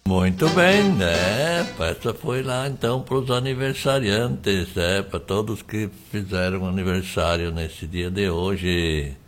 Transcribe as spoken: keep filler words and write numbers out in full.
Muito bem, né? Essa foi lá então para os aniversariantes, né? Para todos que fizeram aniversário nesse dia de hoje.